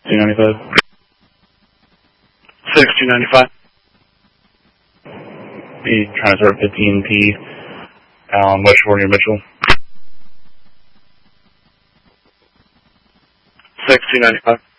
295. 6295. Be transfer 15P, Allen West Shore near Mitchell. 6295.